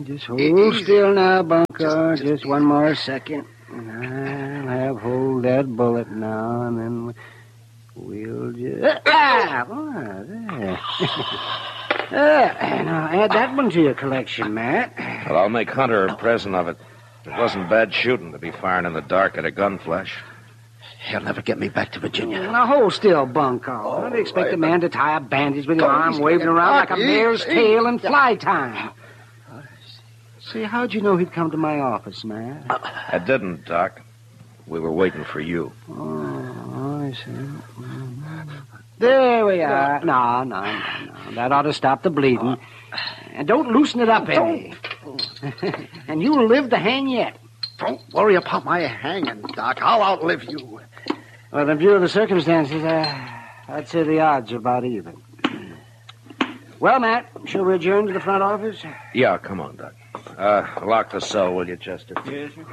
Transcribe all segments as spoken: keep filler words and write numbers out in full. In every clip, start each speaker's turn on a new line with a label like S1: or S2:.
S1: just hold still now, Bunker. Just, just, just one more second. And I'll have hold that bullet now, and then we'll just... Ah! Oh, there. uh, now, add that one to your collection, Matt.
S2: Well, I'll make Hunter a present of it. It wasn't bad shooting to be firing in the dark at a gun flash.
S3: He'll never get me back to Virginia.
S1: Now, hold still, Bunker. Oh, Don't expect right, a man to tie a bandage with your arm waving around like a mare's tail in fly time. See, how'd you know he'd come to my office, man?
S2: I didn't, Doc. We were waiting for you.
S1: Oh, I see. Mm-hmm. There we are. No, no, no, no. That ought to stop the bleeding. And don't loosen it up any. And you'll live to hang yet.
S3: Don't worry about my hanging, Doc. I'll outlive you.
S1: Well, in view of the circumstances, uh, I'd say the odds are about even. Well, Matt, shall we adjourn to the front office?
S2: Yeah, come on, Doc. Uh, lock the cell, will you, Chester?
S1: Yes, sir.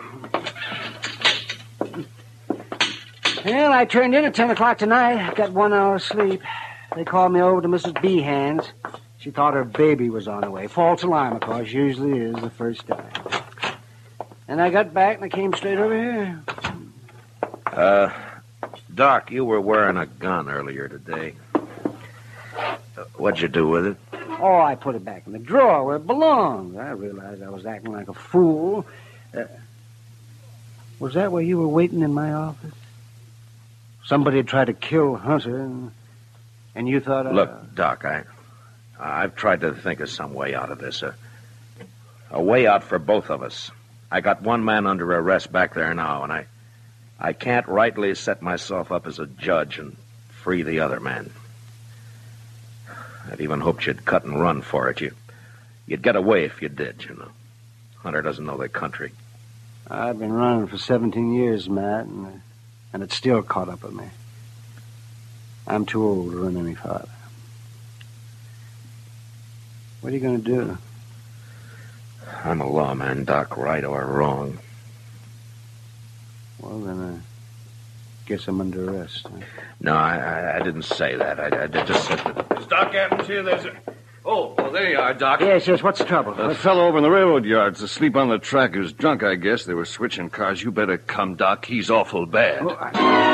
S1: Well, I turned in at ten o'clock tonight. Got one hour's sleep. They called me over to Missus Behan's. She thought her baby was on the way. False alarm, of course. Usually is the first time. And I got back and I came straight over here.
S2: Uh, Doc, you were wearing a gun earlier today. Uh, what'd you do with it?
S1: Oh, I put it back in the drawer where it belonged. I realized I was acting like a fool. Uh, was that where you were waiting in my office? Somebody had tried to kill Hunter, and, and you thought... Uh...
S2: Look, Doc, I, I've tried to think of some way out of this. A, a way out for both of us. I got one man under arrest back there now, and I, I can't rightly set myself up as a judge and free the other man. I'd even hoped you'd cut and run for it. You, you'd get away if you did, you know. Hunter doesn't know the country.
S1: I've been running for seventeen years, Matt, and, and it's still caught up with me. I'm too old to run any farther. What are you going to do?
S2: I'm a lawman, Doc, right or wrong.
S1: Well, then, I uh, guess I'm under arrest. Huh?
S2: No, I, I, I didn't say that. I, I just said that...
S4: Is Doc Adams here? There's a... Oh, well, there you are, Doc.
S1: Yes, yes, what's the trouble?
S4: A fellow over in the railroad yard's asleep on the track. He was drunk, I guess. They were switching cars. You better come, Doc. He's awful bad.
S1: Oh, I...